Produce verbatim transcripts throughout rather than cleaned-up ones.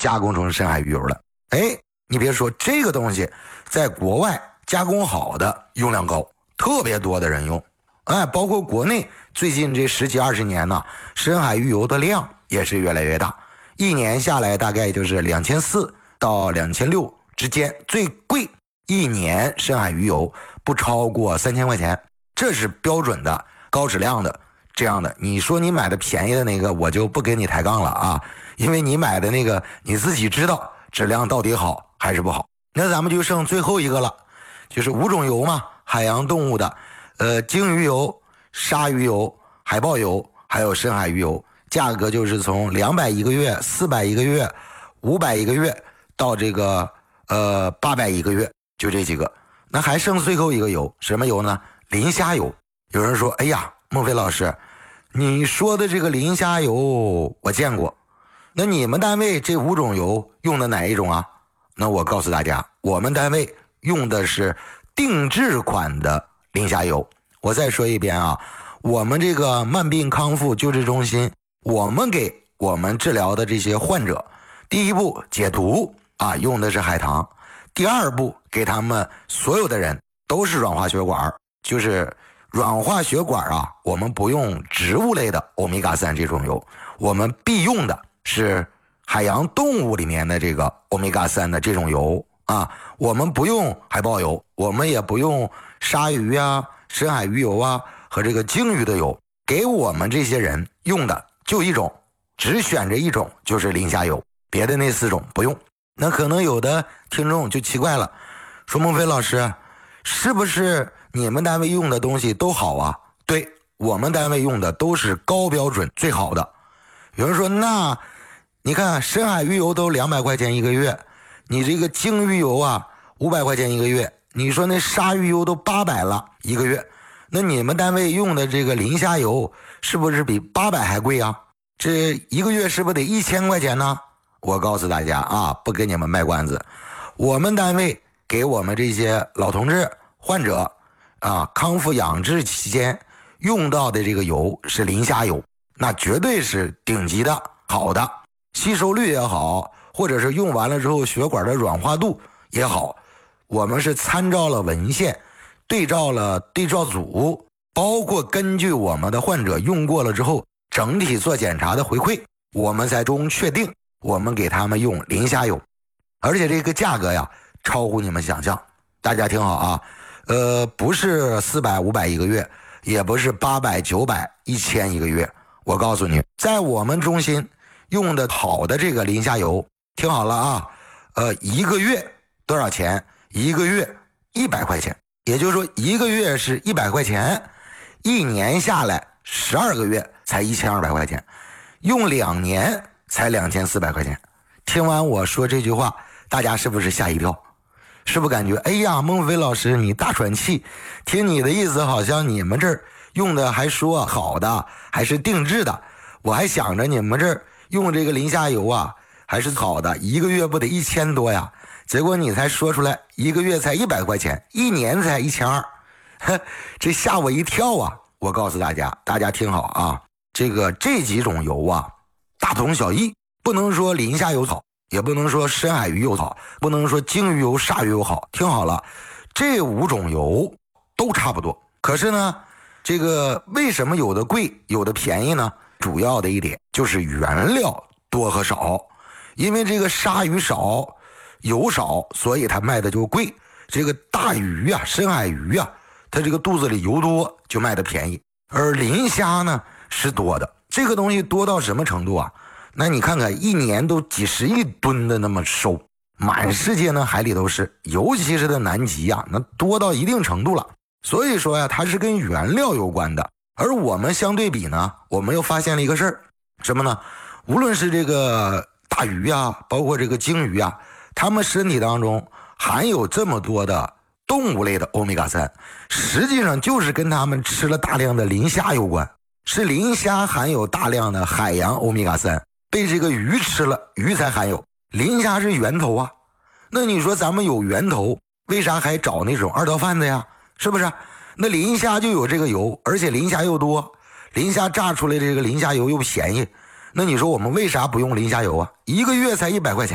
加工成深海鱼油了。哎，你别说，这个东西在国外加工好的用量高，特别多的人用。哎，包括国内最近这十几二十年呢，深海鱼油的量也是越来越大，一年下来大概就是两千四到两千六之间，最贵一年深海鱼油不超过三千块钱，这是标准的高质量的这样的。你说你买的便宜的那个，我就不跟你抬杠了啊，因为你买的那个你自己知道质量到底好还是不好。那咱们就剩最后一个了，就是五种油嘛，海洋动物的。呃，鲸鱼油、鲨鱼油、海豹油，还有深海鱼油，价格就是从两百一个月、四百一个月、五百一个月到这个呃八百一个月，就这几个。那还剩最后一个油，什么油呢？磷虾油。有人说，哎呀，孟非老师，你说的这个磷虾油我见过，那你们单位这五种油用的哪一种啊？那我告诉大家，我们单位用的是定制款的磷虾油。我再说一遍啊，我们这个慢病康复救治中心，我们给我们治疗的这些患者，第一步解毒啊，用的是海棠。第二步给他们所有的人都是软化血管，就是软化血管啊，我们不用植物类的欧米伽三这种油，我们必用的是海洋动物里面的这个欧米伽三的这种油啊，我们不用海豹油，我们也不用鲨鱼啊、深海鱼油啊和这个鲸鱼的油，给我们这些人用的就一种，只选这一种，就是磷虾油，别的那四种不用。那可能有的听众就奇怪了，说孟非老师，是不是你们单位用的东西都好啊？对，我们单位用的都是高标准最好的。有人说，那你看深海鱼油都两百块钱一个月，你这个鲸鱼油啊五百块钱一个月，你说那鲨鱼油都八百了一个月，那你们单位用的这个磷虾油是不是比八百还贵啊？这一个月是不是得一千块钱呢？我告诉大家啊，不给你们卖关子，我们单位给我们这些老同志患者啊康复养治期间用到的这个油是磷虾油，那绝对是顶级的好的，吸收率也好，或者是用完了之后血管的软化度也好，我们是参照了文献，对照了对照组，包括根据我们的患者用过了之后整体做检查的回馈，我们才终确定我们给他们用磷虾油。而且这个价格呀超乎你们想象，大家听好啊，呃，不是四百五百一个月，也不是八百九百一千一个月，我告诉你，在我们中心用的好的这个磷虾油，听好了啊，呃，一个月多少钱？一个月一百块钱，也就是说一个月是一百块钱，一年下来十二个月才一千二百块钱，用两年才两千四百块钱。听完我说这句话，大家是不是吓一跳？是不是感觉哎呀，孟非老师你大喘气，听你的意思好像你们这儿用的还说好的，还是定制的，我还想着你们这儿用这个磷虾油啊还是好的，一个月不得一千多呀？结果你才说出来一个月才一百块钱，一年才一千二，这吓我一跳啊！我告诉大家，大家听好啊，这个这几种油啊大同小异，不能说磷虾油好，也不能说深海鱼油好，不能说鲸鱼油、鲨鱼油好。听好了，这五种油都差不多。可是呢，这个为什么有的贵，有的便宜呢？主要的一点就是原料多和少。因为这个鲨鱼少，油少，所以它卖的就贵。这个大鱼啊，深海鱼啊，它这个肚子里油多，就卖的便宜。而磷虾呢是多的，这个东西多到什么程度啊？那你看看，一年都几十亿吨的那么收，满世界呢海里都是，尤其是在南极啊，那多到一定程度了。所以说呀，它是跟原料有关的。而我们相对比呢，我们又发现了一个事儿，什么呢？无论是这个大鱼啊，包括这个鲸鱼啊，它们身体当中含有这么多的动物类的欧米伽三，实际上就是跟它们吃了大量的磷虾有关。是磷虾含有大量的海洋欧米伽三，被这个鱼吃了，鱼才含有。磷虾是源头啊，那你说咱们有源头，为啥还找那种二道贩子呀？是不是？那磷虾就有这个油，而且磷虾又多，磷虾榨出来的这个磷虾油又便宜，那你说我们为啥不用磷虾油啊？一个月才一百块钱，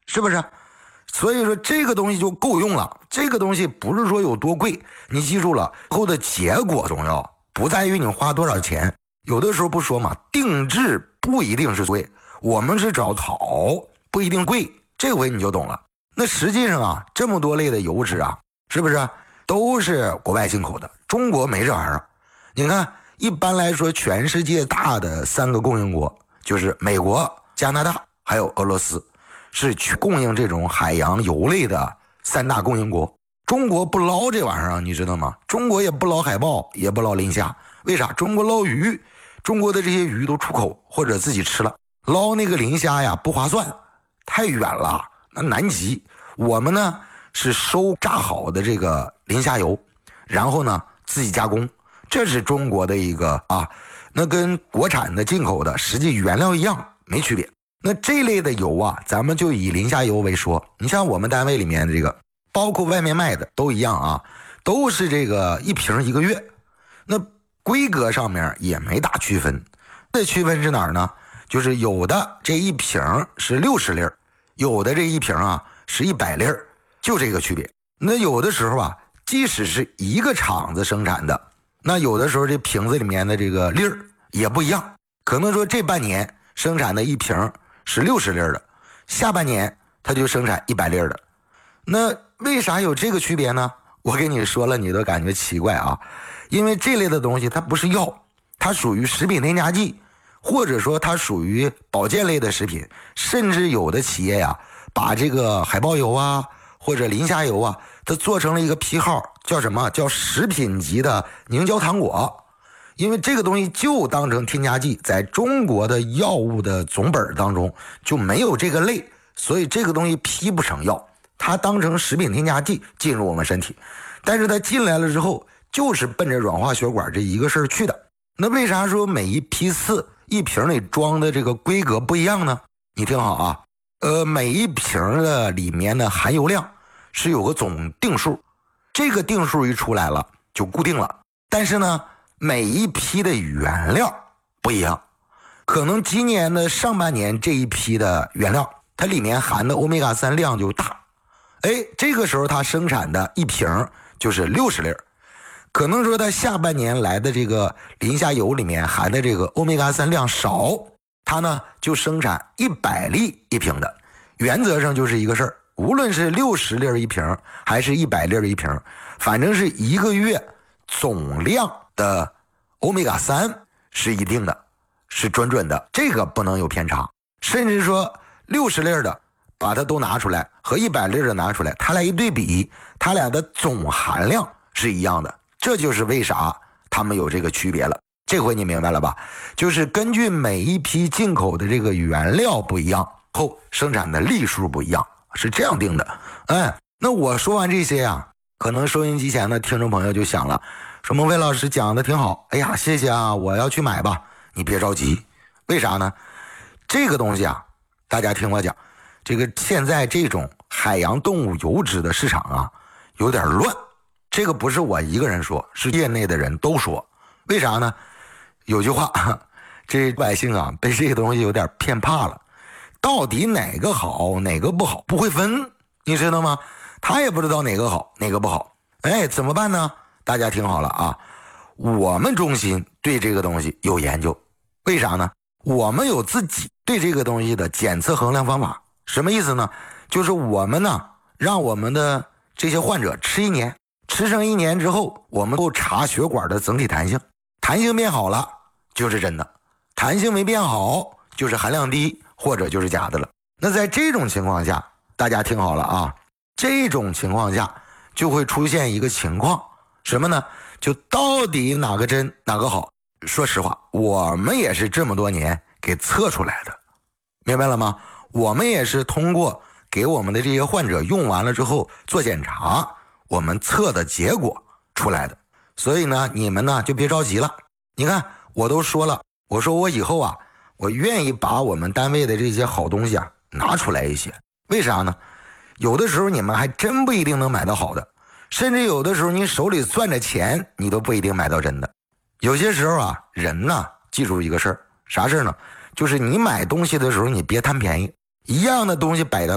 是不是？所以说这个东西就够用了。这个东西不是说有多贵，你记住了，后的结果重要，不在于你花多少钱。有的时候不说嘛，定制不一定是贵，我们是找好，不一定贵，这回你就懂了。那实际上啊，这么多类的油脂啊，是不是都是国外进口的？中国没这玩意儿。你看，一般来说，全世界大的三个供应国就是美国、加拿大还有俄罗斯，是去供应这种海洋油类的三大供应国。中国不捞这玩意儿，你知道吗？中国也不捞海豹，也不捞磷虾，为啥？中国捞鱼，中国的这些鱼都出口或者自己吃了，捞那个磷虾呀不划算，太远了，那南极。我们呢是收榨好的这个磷虾油，然后呢自己加工，这是中国的一个啊，那跟国产的进口的实际原料一样，没区别。那这类的油啊，咱们就以磷虾油为说，你像我们单位里面这个，包括外面卖的都一样啊，都是这个一瓶一个月，那规格上面也没大区分。这区分是哪儿呢？就是有的这一瓶是六十粒，有的这一瓶啊是一百粒，就这个区别。那有的时候啊，即使是一个厂子生产的，那有的时候这瓶子里面的这个粒儿也不一样，可能说这半年生产的一瓶是六十粒的，下半年它就生产一百粒的。那为啥有这个区别呢？我跟你说了，你都感觉奇怪啊，因为这类的东西它不是药，它属于食品添加剂，或者说它属于保健类的食品，甚至有的企业呀，把这个海豹油啊或者磷虾油啊，它做成了一个批号，叫什么？叫食品级的凝胶糖果。因为这个东西就当成添加剂，在中国的药物的总本当中就没有这个类，所以这个东西批不成药，它当成食品添加剂进入我们身体。但是它进来了之后，就是奔着软化血管这一个事儿去的。那为啥说每一批次一瓶里装的这个规格不一样呢？你听好啊，呃，每一瓶的里面的含油量是有个总定数，这个定数一出来了就固定了。但是呢，每一批的原料不一样，可能今年的上半年这一批的原料，它里面含的欧米伽三量就大，哎，这个时候它生产的一瓶就是六十粒，可能说它下半年来的这个磷虾油里面含的这个欧米伽三量少，它呢就生产一百粒一瓶的。原则上就是一个事儿，无论是六十粒一瓶还是一百粒一瓶，反正是一个月总量的欧米伽三是一定的，是准准的，这个不能有偏差。甚至说六十粒的把它都拿出来和一百粒的拿出来，它俩一对比，它俩的总含量是一样的。这就是为啥他们有这个区别了。这回你明白了吧？就是根据每一批进口的这个原料不一样，后生产的粒数不一样，是这样定的。哎，那我说完这些啊，可能收音机前的听众朋友就想了，说孟非老师讲的挺好，哎呀，谢谢啊，我要去买吧。你别着急，为啥呢？这个东西啊，大家听我讲，这个现在这种海洋动物油脂的市场啊，有点乱。这个不是我一个人说，是业内的人都说。为啥呢？有句话，这百姓啊被这个东西有点骗怕了，到底哪个好哪个不好不会分，你知道吗？他也不知道哪个好哪个不好。哎，怎么办呢？大家听好了啊，我们中心对这个东西有研究。为啥呢？我们有自己对这个东西的检测衡量方法。什么意思呢？就是我们呢让我们的这些患者吃一年，吃上一年之后，我们够查血管的整体弹性，弹性变好了就是真的，弹性没变好就是含量低或者就是假的了。那在这种情况下，大家听好了啊，这种情况下就会出现一个情况，什么呢？就到底哪个真哪个好？说实话，我们也是这么多年给测出来的，明白了吗？我们也是通过给我们的这些患者用完了之后做检查，我们测的结果出来的。所以呢，你们呢就别着急了。你看，我都说了，我说我以后啊，我愿意把我们单位的这些好东西啊拿出来一些。为啥呢？有的时候你们还真不一定能买到好的，甚至有的时候你手里攥着钱，你都不一定买到真的。有些时候啊，人呢，记住一个事儿，啥事儿呢？就是你买东西的时候，你别贪便宜，一样的东西摆到